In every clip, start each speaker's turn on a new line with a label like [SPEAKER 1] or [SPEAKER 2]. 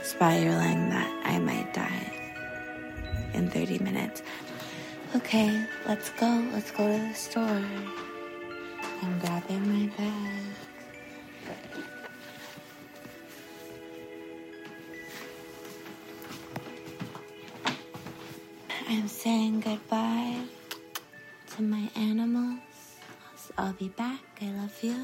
[SPEAKER 1] spiraling that I might die in 30 minutes. Okay, let's go. Let's go to the store. I'm grabbing my bag. I'm saying goodbye to my animals. I'll be back. I love you.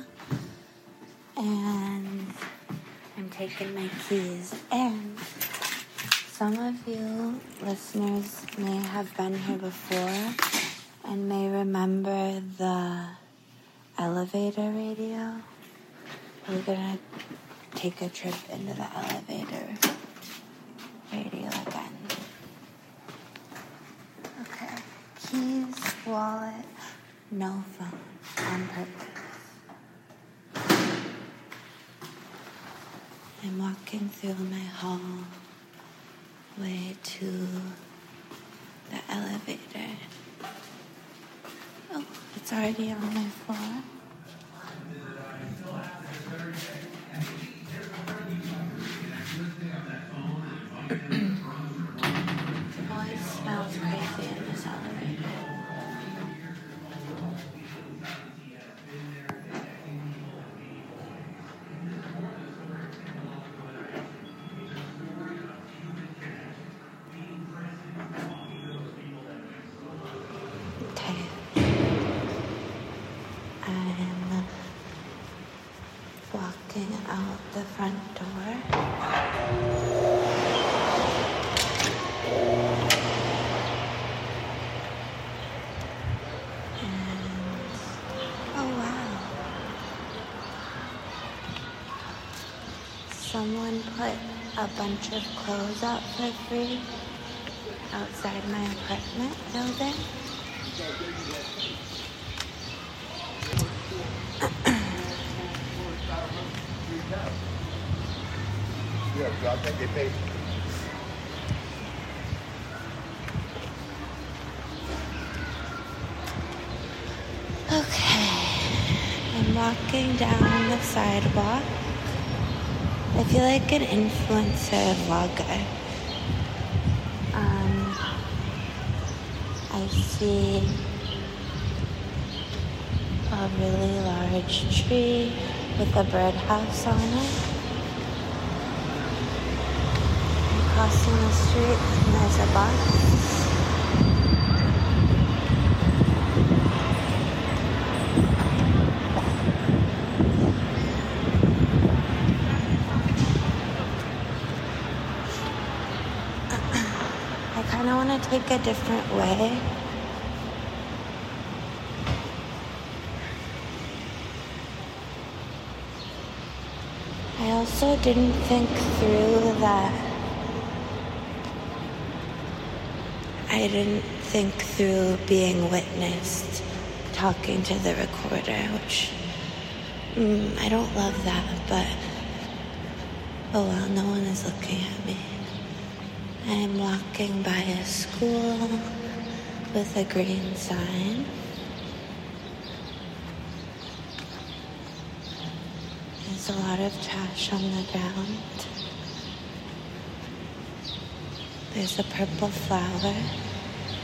[SPEAKER 1] And I'm taking my keys. And some of you listeners may have been here before and may remember the elevator radio. We're gonna take a trip into the elevator radio again. Okay. Keys, wallet, no phone, on purpose. I'm walking through my hallway to the elevator. Oh, it's already on my floor. It always smells crazy in this elevator. Okay. I'm walking out the front door. Someone put a bunch of clothes out for free outside my apartment building. Okay, I'm walking down the sidewalk. I feel like an influencer vlogger. I see a really large tree with a birdhouse on it. I'm crossing the street and there's a bus. I kind of want to take a different way. I also didn't think through that. I didn't think through being witnessed talking to the recorder, which I don't love that, but oh well, no one is looking at me. I'm walking by a school with a green sign. There's a lot of trash on the ground. There's a purple flower.